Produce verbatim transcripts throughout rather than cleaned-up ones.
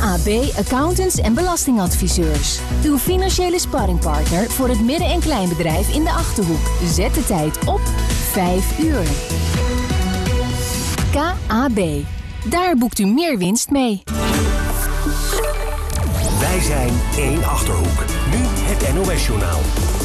A B Accountants en Belastingadviseurs. Uw financiële sparringpartner voor het midden- en kleinbedrijf in de Achterhoek. Zet de tijd op vijf uur. K A B. Daar boekt u meer winst mee. Wij zijn één Achterhoek. Nu het N O S-journaal.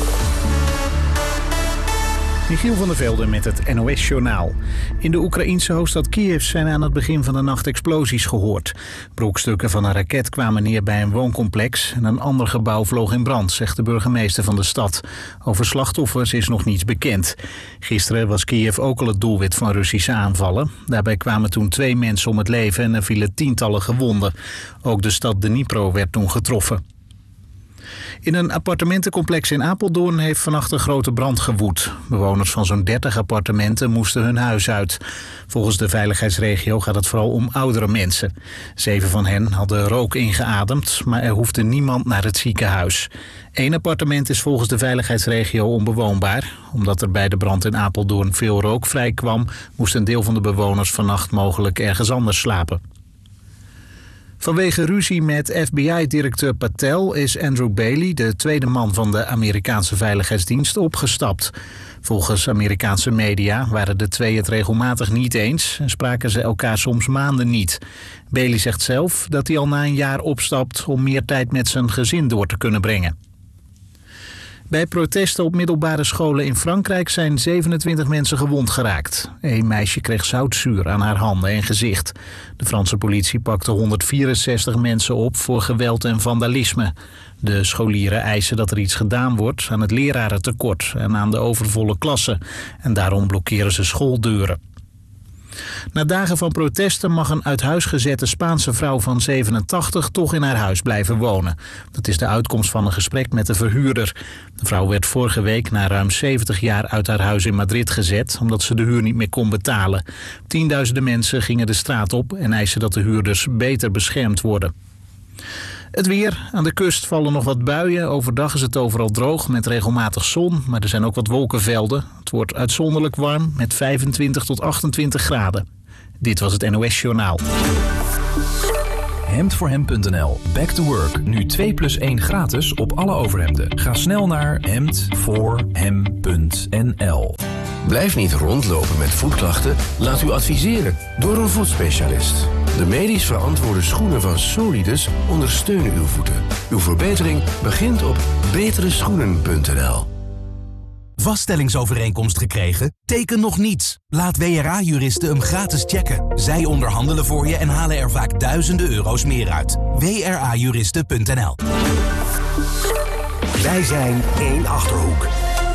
Michiel van der Velde met het N O S-journaal. In de Oekraïense hoofdstad Kiev zijn aan het begin van de nacht explosies gehoord. Brokstukken van een raket kwamen neer bij een wooncomplex en een ander gebouw vloog in brand, zegt de burgemeester van de stad. Over slachtoffers is nog niets bekend. Gisteren was Kiev ook al het doelwit van Russische aanvallen. Daarbij kwamen toen twee mensen om het leven en er vielen tientallen gewonden. Ook de stad Dnipro werd toen getroffen. In een appartementencomplex in Apeldoorn heeft vannacht een grote brand gewoed. Bewoners van zo'n dertig appartementen moesten hun huis uit. Volgens de veiligheidsregio gaat het vooral om oudere mensen. Zeven van hen hadden rook ingeademd, maar er hoefde niemand naar het ziekenhuis. Eén appartement is volgens de veiligheidsregio onbewoonbaar. Omdat er bij de brand in Apeldoorn veel rook vrijkwam, moest een deel van de bewoners vannacht mogelijk ergens anders slapen. Vanwege ruzie met F B I-directeur Patel is Andrew Bailey, de tweede man van de Amerikaanse Veiligheidsdienst, opgestapt. Volgens Amerikaanse media waren de twee het regelmatig niet eens en spraken ze elkaar soms maanden niet. Bailey zegt zelf dat hij al na een jaar opstapt om meer tijd met zijn gezin door te kunnen brengen. Bij protesten op middelbare scholen in Frankrijk zijn zevenentwintig mensen gewond geraakt. Een meisje kreeg zoutzuur aan haar handen en gezicht. De Franse politie pakte honderdvierenzestig mensen op voor geweld en vandalisme. De scholieren eisen dat er iets gedaan wordt aan het lerarentekort en aan de overvolle klassen. En daarom blokkeren ze schooldeuren. Na dagen van protesten mag een uit huis gezette Spaanse vrouw van zevenentachtig toch in haar huis blijven wonen. Dat is de uitkomst van een gesprek met de verhuurder. De vrouw werd vorige week na ruim zeventig jaar uit haar huis in Madrid gezet, omdat ze de huur niet meer kon betalen. Tienduizenden mensen gingen de straat op en eisen dat de huurders beter beschermd worden. Het weer. Aan de kust vallen nog wat buien. Overdag is het overal droog met regelmatig zon, maar er zijn ook wat wolkenvelden. Het wordt uitzonderlijk warm met vijfentwintig tot achtentwintig graden. Dit was het N O S-journaal. hemd voor hem punt n l. Back to work. Nu twee plus één gratis op alle overhemden. Ga snel naar hemd voor hem punt n l. Blijf niet rondlopen met voetklachten. Laat u adviseren door een voetspecialist. De medisch verantwoorde schoenen van Solidus ondersteunen uw voeten. Uw verbetering begint op betere schoenen punt n l. Vaststellingsovereenkomst gekregen? Teken nog niets. Laat W R A-juristen hem gratis checken. Zij onderhandelen voor je en halen er vaak duizenden euro's meer uit. w r a juristen punt n l. Wij zijn één Achterhoek.